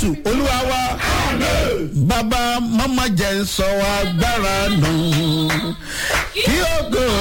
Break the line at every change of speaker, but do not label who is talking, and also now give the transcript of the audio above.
jésù olúwa wa bàbá mama jẹ́ ń sọ agbára nù kí ògo